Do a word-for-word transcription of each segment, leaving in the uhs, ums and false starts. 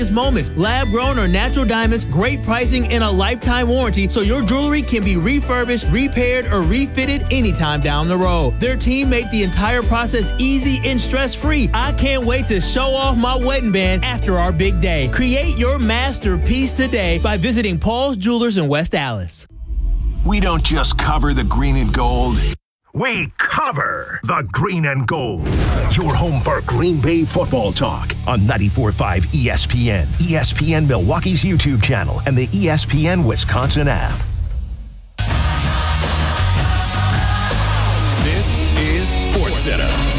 greatest moments. Lab-grown or natural diamonds, great pricing, and a lifetime warranty, so your jewelry can be refurbished, repaired, or refitted anytime down the road. Their team made the entire process easy and stress-free. I can't wait to show off my wedding band after our big day. Create your masterpiece today by visiting Paul's Jewelers in West Allis. We don't just cover the green and gold. We cover the green and gold. Your home for Green Bay football talk on ninety-four point five E S P N, E S P N Milwaukee's YouTube channel, and the E S P N Wisconsin app. This is SportsCenter.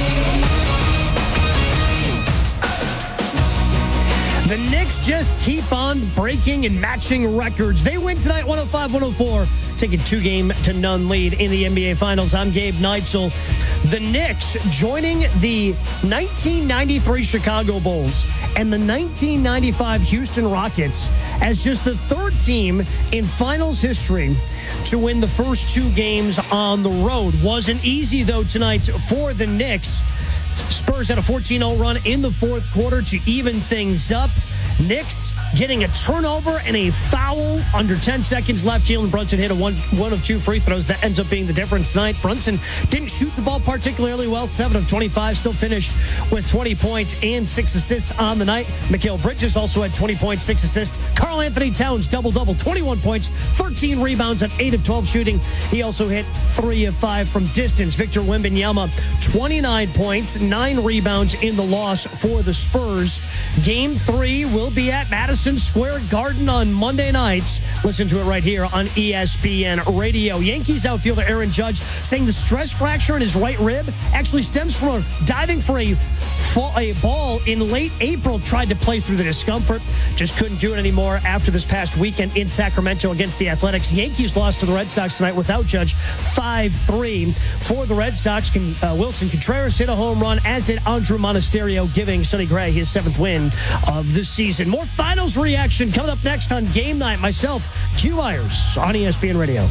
The Knicks just keep on breaking and matching records. They win tonight one oh five one oh four, taking two-game to none lead in the N B A Finals. I'm Gabe Neitzel. The Knicks joining the nineteen ninety-three Chicago Bulls and the nineteen ninety-five Houston Rockets as just the third team in Finals history to win the first two games on the road. Wasn't easy, though, tonight for the Knicks. Spurs had a fourteen oh run in the fourth quarter to even things up. Knicks getting a turnover and a foul under ten seconds left. Jalen Brunson hit a one, one of two free throws. That ends up being the difference tonight. Brunson didn't shoot the ball particularly well. seven of twenty-five, still finished with twenty points and six assists on the night. Mikal Bridges also had twenty points, six assists. Karl Anthony Towns, double-double, twenty-one points, thirteen rebounds, and eight of twelve shooting. He also hit three of five from distance. Victor Wembanyama, twenty-nine points, nine rebounds in the loss for the Spurs. Game three will be at Madison Square Garden on Monday nights. Listen to it right here on E S P N Radio. Yankees outfielder Aaron Judge saying the stress fracture in his right rib actually stems from a diving for a, a ball in late April. Tried to play through the discomfort. Just couldn't do it anymore after this past weekend in Sacramento against the Athletics. Yankees lost to the Red Sox tonight without Judge, five three. For the Red Sox, uh, Wilson Contreras hit a home run, as did Andrew Monasterio, giving Sonny Gray his seventh win of the season. More finals reaction coming up next on Game Night. Myself, Q Myers on E S P N Radio.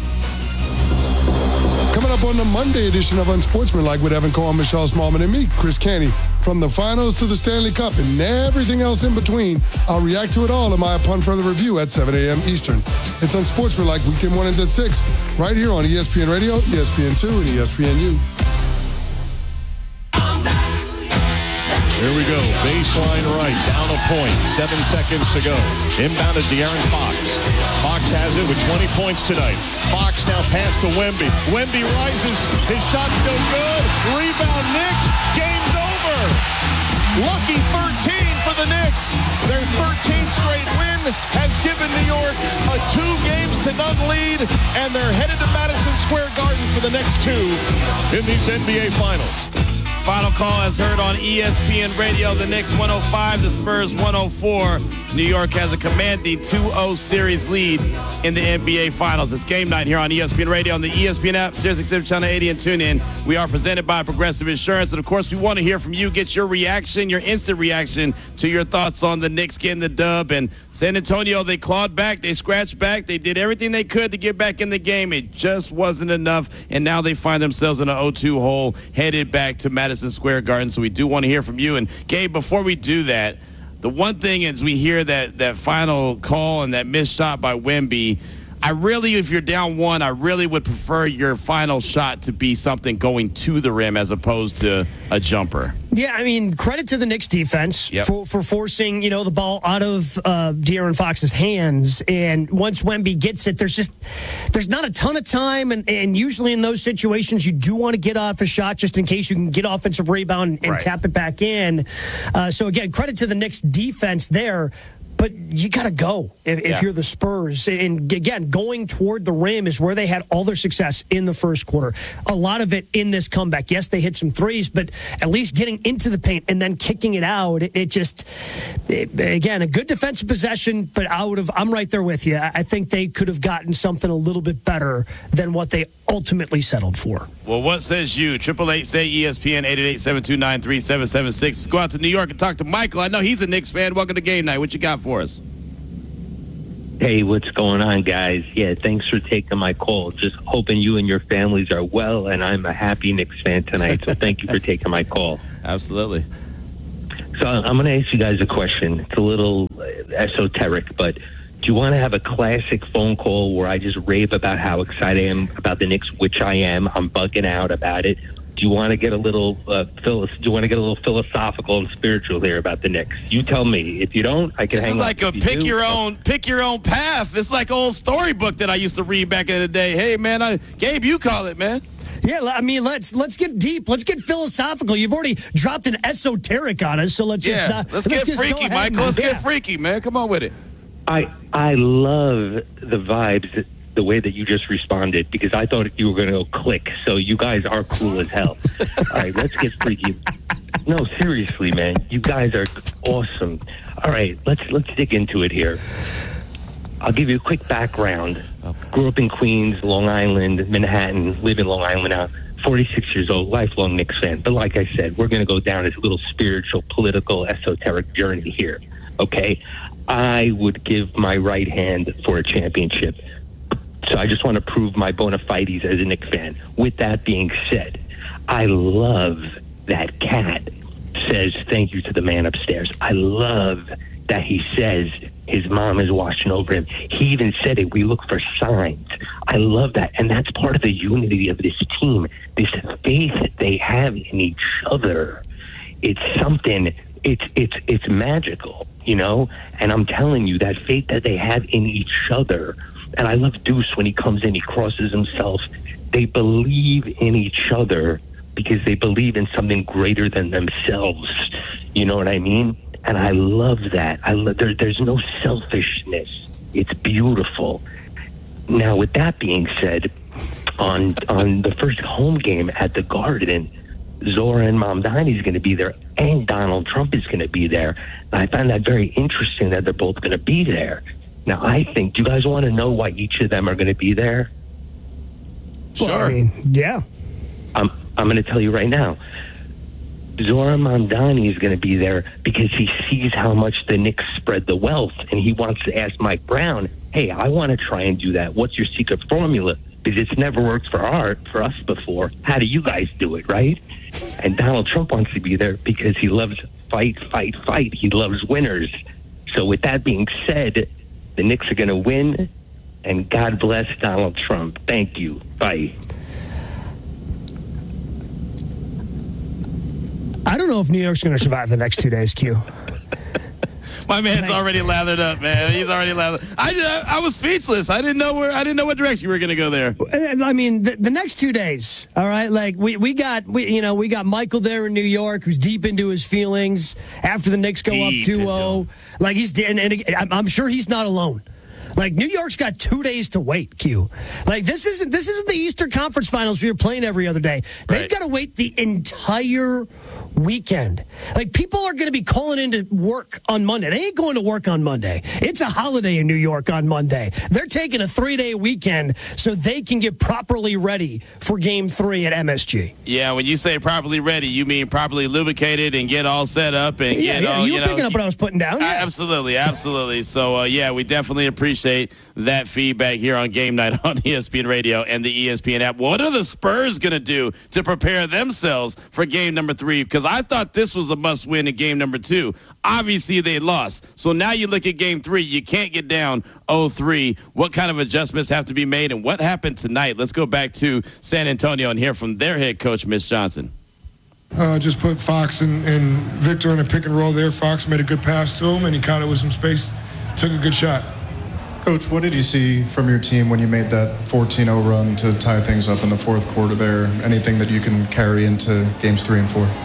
Coming up on the Monday edition of Unsportsmanlike with Evan Cohen, Michelle Smallman, and me, Chris Canty. From the finals to the Stanley Cup and everything else in between, I'll react to it all in my Upon Further Review at seven a.m. Eastern. It's Unsportsmanlike weekday mornings at six, right here on E S P N Radio, E S P N two, and E S P N U. Here we go. Baseline right. Down a point. Seven seconds to go. Inbound to De'Aaron Fox. Fox has it with twenty points tonight. Fox now pass to Wemby. Wemby rises. His shot's still good. Rebound Knicks. Game's over. Lucky thirteen for the Knicks. Their thirteenth straight win has given New York a two games to none lead, and they're headed to Madison Square Garden for the next two in these N B A Finals. Final call as heard on E S P N Radio. The Knicks one oh five, the Spurs one oh four. New York has a commanding two oh series lead in the N B A Finals. It's Game Night here on E S P N Radio, on the E S P N app, Sirius X M Channel eighty, and tune in. We are presented by Progressive Insurance. And, of course, we want to hear from you. Get your reaction, your instant reaction to your thoughts on the Knicks getting the dub. And San Antonio, they clawed back. They scratched back. They did everything they could to get back in the game. It just wasn't enough. And now they find themselves in an oh two hole headed back to Madison Square Garden. So we do want to hear from you. And, Gabe, before we do that, the one thing is we hear that, that final call and that missed shot by Wemby. I really, if you're down one, I really would prefer your final shot to be something going to the rim as opposed to a jumper. Yeah, I mean, credit to the Knicks defense yep. for, for forcing, you know, the ball out of uh, De'Aaron Fox's hands. And once Wemby gets it, there's just there's not a ton of time. And, and usually in those situations, you do want to get off a shot just in case you can get offensive rebound and right. tap it back in. Uh, so, again, credit to the Knicks defense there. But you got to go if, yeah. if you're the Spurs. And, again, going toward the rim is where they had all their success in the first quarter. A lot of it in this comeback. Yes, they hit some threes, but at least getting into the paint and then kicking it out, it, it just, it, again, a good defensive possession, but out of, I'm right there with you. I think they could have gotten something a little bit better than what they ultimately settled for. Well, what says you? Triple eight say E S P N, eight eight eight, seven two nine, three seven seven six. Let's go out to New York and talk to Michael. I know he's a Knicks fan. Welcome to Game Night. What you got for us? Hey, what's going on, guys? Yeah, thanks for taking my call. Just hoping you and your families are well, and I'm a happy Knicks fan tonight, so thank you for taking my call. Absolutely. So I'm going to ask you guys a question. It's a little esoteric, but do you want to have a classic phone call where I just rave about how excited I am about the Knicks, which I am? I'm bugging out about it. Do you want to get a little uh, phil- do you want to get a little philosophical and spiritual here about the Knicks? You tell me. If you don't, I can this hang is like up. a pick your own pick your own path. It's like an old storybook that I used to read back in the day. Hey man, I, Gabe, you call it, man. Yeah, I mean, let's let's get deep. Let's get philosophical. You've already dropped an esoteric on us, so let's yeah, just uh, let's, let's get just freaky, Michael. Let's yeah. get freaky, man. Come on with it. I I love the vibes, that, the way that you just responded, because I thought you were going to go click. So you guys are cool as hell. All right, let's get freaky. No, seriously, man, you guys are awesome. All right, let's let's dig into it here. I'll give you a quick background. Grew up in Queens, Long Island, Manhattan, live in Long Island now. forty-six years old, lifelong Knicks fan. But like I said, we're going to go down this little spiritual, political, esoteric journey here. Okay? I would give my right hand for a championship. So I just want to prove my bona fides as a Knicks fan. With that being said, I love that Cat says thank you to the man upstairs. I love that he says his mom is watching over him. He even said it, we look for signs. I love that. And that's part of the unity of this team, this faith that they have in each other. It's something, it's it's it's magical, you know? And I'm telling you, that faith that they have in each other. And I love Deuce when he comes in, he crosses himself. They believe in each other because they believe in something greater than themselves. You know what I mean? And I love that. I love, there, there's no selfishness. It's beautiful. Now, with that being said, on on the first home game at the Garden, Zoran Mamdani is going to be there, and Donald Trump is going to be there. And I find that very interesting that they're both going to be there. Now, I think, do you guys want to know why each of them are going to be there? Sure. Well, I mean, yeah. I'm, I'm going to tell you right now. Zoran Mamdani is going to be there because he sees how much the Knicks spread the wealth, and he wants to ask Mike Brown, hey, I want to try and do that. What's your secret formula? Because it's never worked for art for us before. How do you guys do it, right? And Donald Trump wants to be there because he loves fight, fight, fight. He loves winners. So with that being said, the Knicks are going to win, and God bless Donald Trump. Thank you. Bye. I don't know if New York's going to survive the next two days, Q. My man's already lathered up, man. He's already lathered. I, I was speechless. I didn't know where. I didn't know what direction you were going to go there. I mean, the, the next two days. All right, like we, we got we you know we got Michael there in New York, who's deep into his feelings after the Knicks go deep up two oh. Like he's and, and I'm sure he's not alone. Like New York's got two days to wait, Q. Like this isn't this isn't the Eastern Conference Finals where you're playing every other day. They've right. got to wait the entire weekend. Like people are going to be calling into work on Monday. They ain't going to work on Monday. It's a holiday in New York on Monday. They're taking a three-day weekend so they can get properly ready for Game Three at M S G. Yeah, when you say properly ready, you mean properly lubricated and get all set up and yeah, get yeah, all you you were know. picking up what I was putting down. Yeah. Absolutely, absolutely. So uh, yeah, we definitely appreciate that feedback here on Game Night on E S P N Radio and the E S P N app. What are the Spurs going to do to prepare themselves for game number three? Because I thought this was a must-win in game number two. Obviously, they lost. So now you look at game three. You can't get down oh three. What kind of adjustments have to be made, and what happened tonight? Let's go back to San Antonio and hear from their head coach, Mitch Johnson. Uh, just put Fox and, and Victor in a pick and roll there. Fox made a good pass to him, and he caught it with some space. Took a good shot. Coach, what did you see from your team when you made that fourteen oh run to tie things up in the fourth quarter there? Anything that you can carry into games three and four?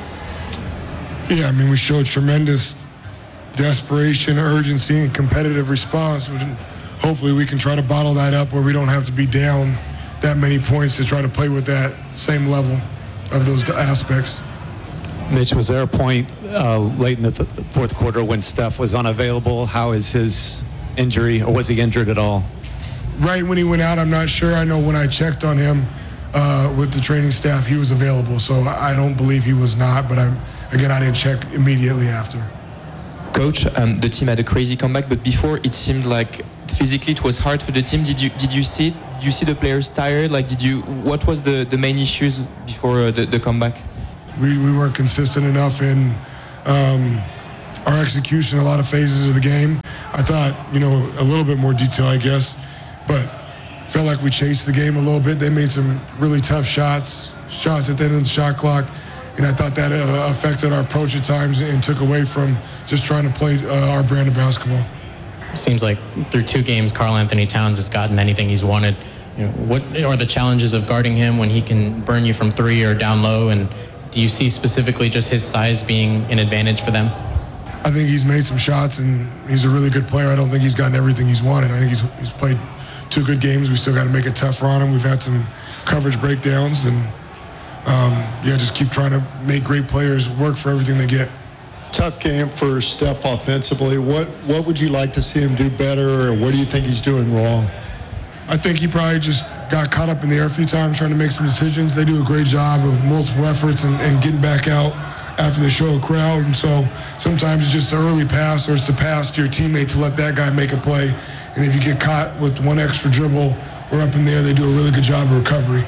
Yeah, I mean, we showed tremendous desperation, urgency, and competitive response. Hopefully we can try to bottle that up where we don't have to be down that many points to try to play with that same level of those aspects. Mitch, was there a point uh, late in the th- fourth quarter when Steph was unavailable? How is his injury, or was he injured at all? Right when he went out, I'm not sure. I know when I checked on him uh, with the training staff, he was available. So I don't believe he was not, but I'm, again, I didn't check immediately after. Coach, um, the team had a crazy comeback, but before it seemed like physically it was hard for the team. Did you did you see it? Did you see the players tired? Like, did you? What was the, the main issues before uh, the, the comeback? We we weren't consistent enough in um, our execution, a lot of phases of the game. I thought, you know, a little bit more detail, I guess, but felt like we chased the game a little bit. They made some really tough shots, shots at the end of the shot clock, and I thought that uh, affected our approach at times and took away from just trying to play uh, our brand of basketball. Seems like through two games, Karl Anthony Towns has gotten anything he's wanted. You know, what are the challenges of guarding him when he can burn you from three or down low? And do you see specifically just his size being an advantage for them? I think he's made some shots, and he's a really good player. I don't think he's gotten everything he's wanted. I think he's, he's played two good games. We still got to make it tougher on him. We've had some coverage breakdowns, and um, yeah, just keep trying to make great players work for everything they get. Tough game for Steph offensively. What what would you like to see him do better, or what do you think he's doing wrong? I think he probably just got caught up in the air a few times trying to make some decisions. They do a great job of multiple efforts and, and getting back out after they show a crowd. And so sometimes it's just an early pass, or it's the pass to your teammate to let that guy make a play. And if you get caught with one extra dribble or up in the air, they do a really good job of recovery.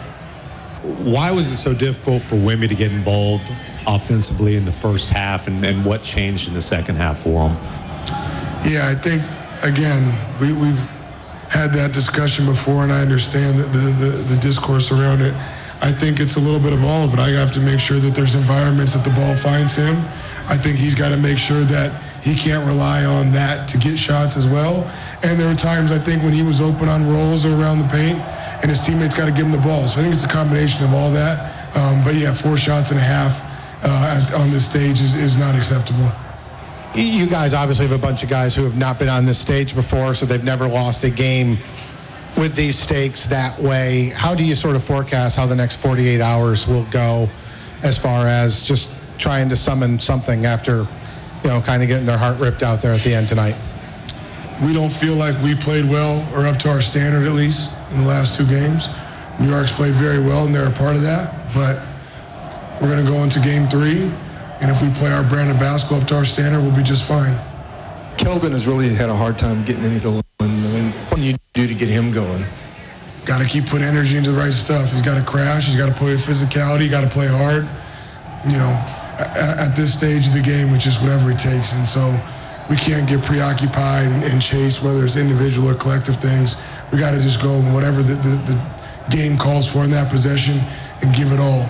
Why was it so difficult for Wemby to get involved offensively in the first half, and, and what changed in the second half for him? Yeah, I think, again, we, we've had that discussion before, and I understand the, the, the, the discourse around it. I think it's a little bit of all of it. I have to make sure that there's environments that the ball finds him. I think he's got to make sure that he can't rely on that to get shots as well. And there were times, I think, when he was open on rolls or around the paint, and his teammates got to give him the ball. So I think it's a combination of all that. Um, but yeah, four shots and a half uh, at, on this stage is, is not acceptable. You guys obviously have a bunch of guys who have not been on this stage before, so they've never lost a game with these stakes that way. How do you sort of forecast how the next forty-eight hours will go as far as just trying to summon something after, you know, kind of getting their heart ripped out there at the end tonight? We don't feel like we played well, or up to our standard at least, in the last two games. New York's played very well, and they're a part of that. But we're going to go into game three, and if we play our brand of basketball up to our standard, we'll be just fine. Keldon has really had a hard time getting anything. I mean, what do you do to get him going? Got to keep putting energy into the right stuff. He's got to crash. He's got to play with physicality. Got to play hard. You know, at, at this stage of the game, it's just whatever it takes. And so we can't get preoccupied and, and chase, whether it's individual or collective things. We got to just go whatever the, the, the game calls for in that possession and give it all.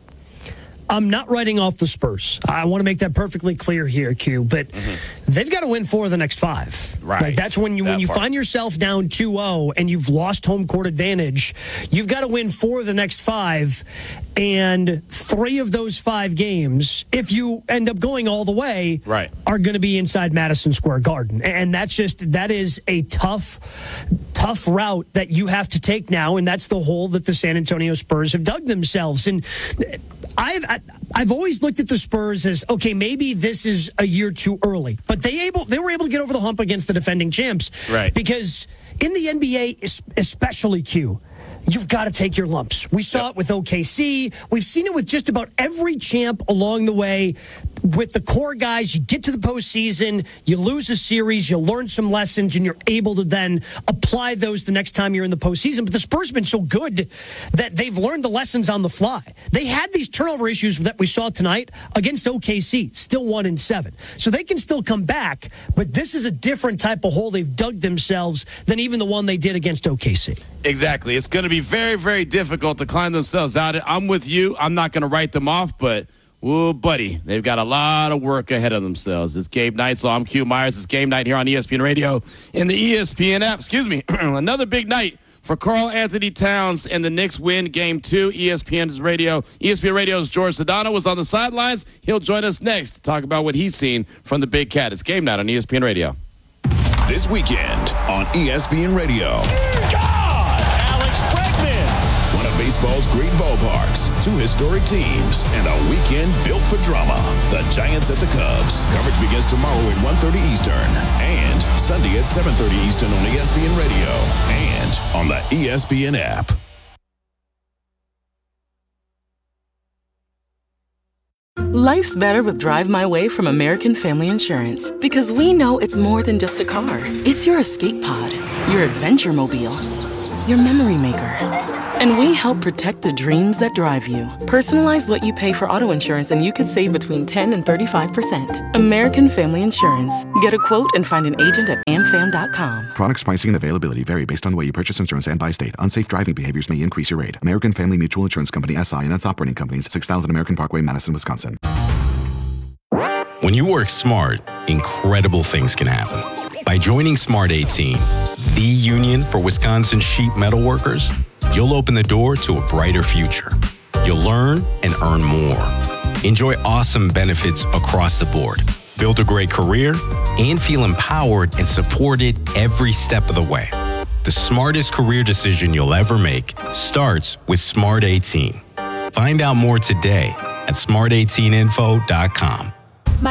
I'm not writing off the Spurs. I want to make that perfectly clear here, Q, but mm-hmm. they've got to win four of the next five. Right. Like that's when you that when you part. find yourself down two oh and you've lost home court advantage, you've got to win four of the next five, and three of those five games, if you end up going all the way, right. are going to be inside Madison Square Garden. And that's just that is a tough tough route that you have to take now, and that's the hole that the San Antonio Spurs have dug themselves. And I've I've always looked at the Spurs as, okay, maybe this is a year too early, but they able they were able to get over the hump against the defending champs, right? Because in the N B A, especially, Q, you've got to take your lumps. We saw yep. it with O K C. We've seen it with just about every champ along the way. With the core guys, you get to the postseason, you lose a series, you learn some lessons, and you're able to then apply those the next time you're in the postseason. But the Spurs have been so good that they've learned the lessons on the fly. They had these turnover issues that we saw tonight against O K C, still one and seven. So they can still come back, but this is a different type of hole they've dug themselves than even the one they did against O K C. Exactly. It's going to be very, very difficult to climb themselves out. I'm with you. I'm not going to write them off, but whoa, buddy, they've got a lot of work ahead of themselves. It's Gabe Neitzel. I'm Q Myers. It's Game Night here on E S P N Radio and the E S P N app. Excuse me. Another big night for Karl Anthony Towns, and the Knicks win game two. E S P N's radio. E S P N Radio's George Sedano was on the sidelines. He'll join us next to talk about what he's seen from the Big Cat. It's Game Night on E S P N Radio. This weekend on E S P N Radio. Baseball's great ballparks, two historic teams, and a weekend built for drama. The Giants at the Cubs. Coverage begins tomorrow at one thirty Eastern and Sunday at seven thirty Eastern on E S P N Radio and on the E S P N app. Life's better with Drive My Way from American Family Insurance, because we know it's more than just a car. It's your escape pod, your adventure mobile. your memory maker. And we help protect the dreams that drive you. Personalize what you pay for auto insurance and you could save between ten and thirty-five percent. American Family Insurance. Get a quote and find an agent at am fam dot com. Products, pricing, and availability vary based on the way you purchase insurance and by state. Unsafe driving behaviors may increase your rate. American Family Mutual Insurance Company, S I and its operating companies, six thousand American Parkway, Madison, Wisconsin. When you work smart, incredible things can happen. By joining Smart eighteen, the union for Wisconsin sheet metal workers, you'll open the door to a brighter future. You'll learn and earn more. Enjoy awesome benefits across the board. Build a great career and feel empowered and supported every step of the way. The smartest career decision you'll ever make starts with Smart eighteen. Find out more today at smart eighteen info dot com.